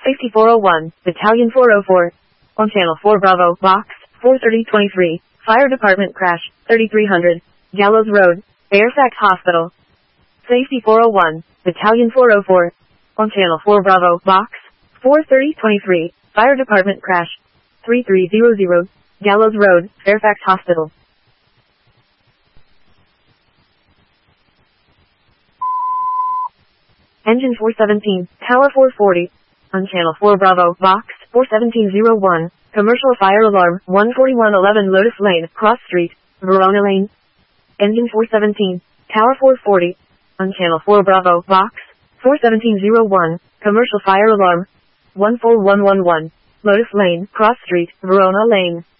Safety 401, Battalion 404. On Channel 4 Bravo, Box 43023. Fire Department crash, 3300. Gallows Road, Fairfax Hospital. Safety 401, Battalion 404. On Channel 4 Bravo, Box 43023. Fire Department crash, 3300. Gallows Road, Fairfax Hospital. Engine 417, Tower 440. On Channel 4 Bravo, Box 41701. Commercial fire alarm, 14111 Lotus Lane, Cross Street, Verona Lane. Engine 417, Tower 440. On Channel 4 Bravo, Box 41701. Commercial fire alarm, 14111 Lotus Lane, Cross Street, Verona Lane.